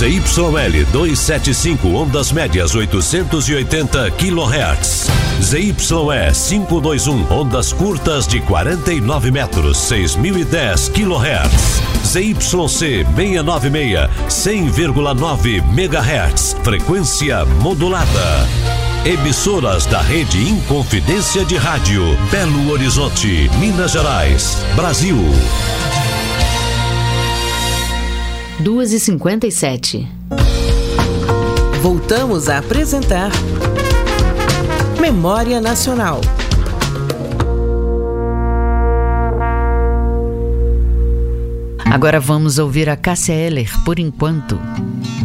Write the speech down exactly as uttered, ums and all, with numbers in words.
Z Y L duzentos e setenta e cinco, ondas médias oitocentos e oitenta quilohertz. Z Y E quinhentos e vinte e um, ondas curtas de quarenta e nove metros, seis mil e dez quilohertz. Z Y C seiscentos e noventa e seis, cem vírgula nove megahertz, frequência modulada. Emissoras da Rede Inconfidência de Rádio, Belo Horizonte, Minas Gerais, Brasil. duas e cinquenta e sete. Voltamos a apresentar Memória Nacional. Agora vamos ouvir a Cássia Eller, Por Enquanto.